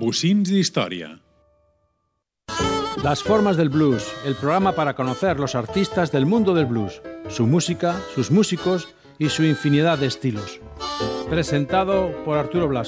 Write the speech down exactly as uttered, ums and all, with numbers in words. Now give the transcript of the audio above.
Bocins d'Història. Las formas del blues, el programa para conocer los artistas del mundo del blues, su música, sus músicos y su infinidad de estilos. Presentado por Arturo Blas.